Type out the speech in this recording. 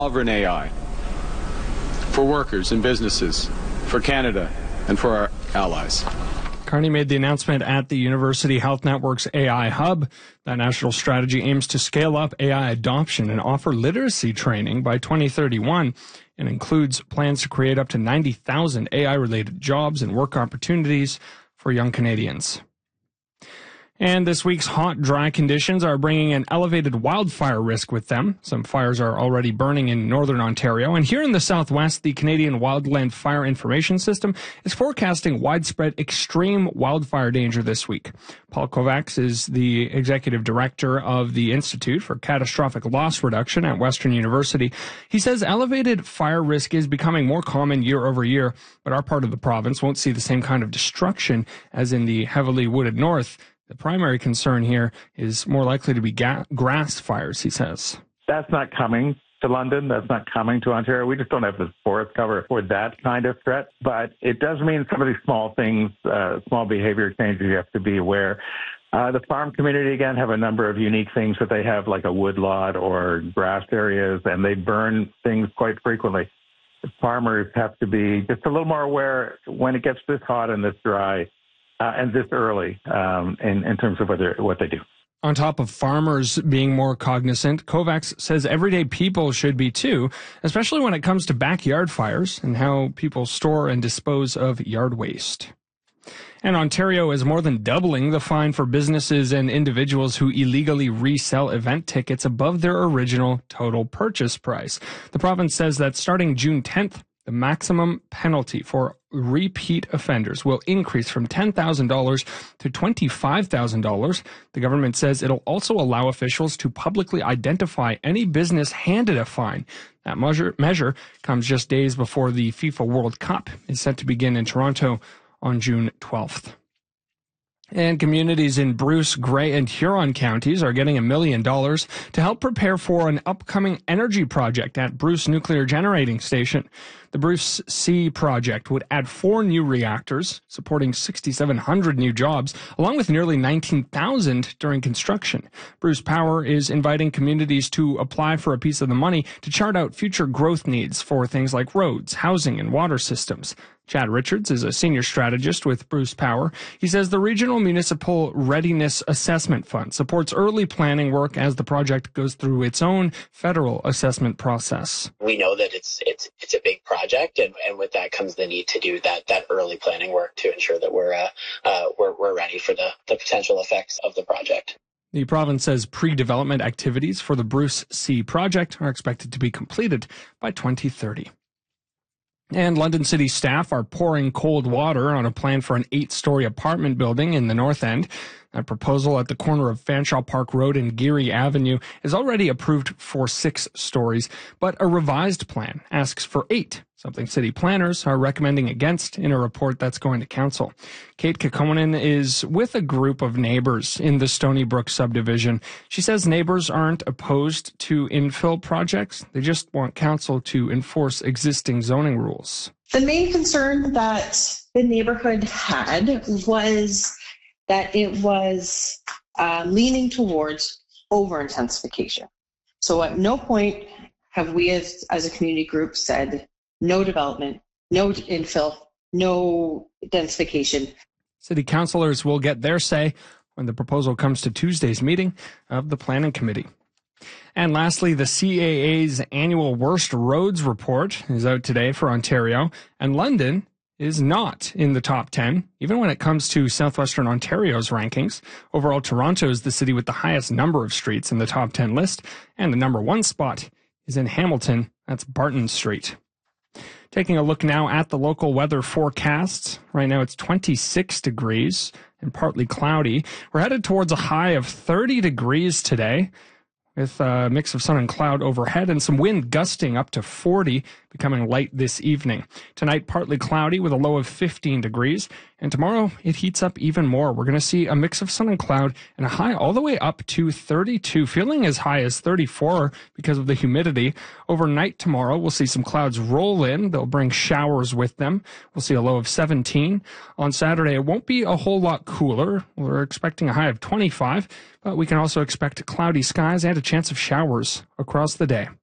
Sovereign AI for workers and businesses, for Canada, and for our allies. Carney made the announcement at the University Health Network's AI Hub. That national strategy aims to scale up AI adoption and offer literacy training by 2031 and includes plans to create up to 90,000 AI-related jobs and work opportunities for young Canadians. And this week's hot, dry conditions are bringing an elevated wildfire risk with them. Some fires are already burning in northern Ontario. And here in the southwest, the Canadian Wildland Fire Information System is forecasting widespread extreme wildfire danger this week. Paul Kovacs is the executive director of the Institute for Catastrophic Loss Reduction at Western University. He says elevated fire risk is becoming more common year over year, but our part of the province won't see the same kind of destruction as in the heavily wooded north. The primary concern here is more likely to be grass fires, he says. That's not coming to London. That's not coming to Ontario. We just don't have the forest cover for that kind of threat. But it does mean some of these small things, small behavior changes you have to be aware. The farm community, again, have a number of unique things that they have, like a woodlot or grass areas, and they burn things quite frequently. The farmers have to be just a little more aware when it gets this hot and this dry. And this early in terms of what they do. On top of farmers being more cognizant, Kovacs says everyday people should be too, especially when it comes to backyard fires and how people store and dispose of yard waste. And Ontario is more than doubling the fine for businesses and individuals who illegally resell event tickets above their original total purchase price. The province says that starting June 10th, the maximum penalty for repeat offenders will increase from $10,000 to $25,000. The government says it'll also allow officials to publicly identify any business handed a fine. That measure comes just days before the FIFA World Cup is set to begin in Toronto on June 12th. And communities in Bruce, Grey, and Huron counties are getting $1 million to help prepare for an upcoming energy project at Bruce Nuclear Generating Station. The Bruce C project would add 4 new reactors, supporting 6,700 new jobs, along with nearly 19,000 during construction. Bruce Power is inviting communities to apply for a piece of the money to chart out future growth needs for things like roads, housing, and water systems. Chad Richards is a senior strategist with Bruce Power. He says the Regional Municipal Readiness Assessment Fund supports early planning work as the project goes through its own federal assessment process. We know that it's a big project, and with that comes the need to do that early planning work to ensure that we're ready for the potential effects of the project. The province says pre-development activities for the Bruce C project are expected to be completed by 2030. And London City staff are pouring cold water on a plan for an 8-story apartment building in the North End. That proposal at the corner of Fanshawe Park Road and Geary Avenue is already approved for 6 stories, but a revised plan asks for 8, something city planners are recommending against in a report that's going to council. Kate Kekkonen is with a group of neighbors in the Stony Brook subdivision. She says neighbors aren't opposed to infill projects. They just want council to enforce existing zoning rules. The main concern that the neighborhood had was that it was leaning towards over-intensification. So at no point have we as a community group said no development, no infill, no densification. City councillors will get their say when the proposal comes to Tuesday's meeting of the Planning Committee. And lastly, the CAA's annual Worst Roads Report is out today for Ontario, and London is not in the top 10, even when it comes to southwestern Ontario's rankings. Overall, Toronto is the city with the highest number of streets in the top 10 list, and the number 1 spot is in Hamilton. That's Barton Street. Taking a look now at the local weather forecasts. Right now it's 26 degrees and partly cloudy. We're headed towards a high of 30 degrees today, with a mix of sun and cloud overhead and some wind gusting up to 40, becoming light this evening. Tonight, partly cloudy with a low of 15 degrees. And tomorrow, it heats up even more. We're going to see a mix of sun and cloud and a high all the way up to 32, feeling as high as 34 because of the humidity. Overnight tomorrow, we'll see some clouds roll in. They'll bring showers with them. We'll see a low of 17. On Saturday, it won't be a whole lot cooler. We're expecting a high of 25, but we can also expect cloudy skies and a chance of showers across the day.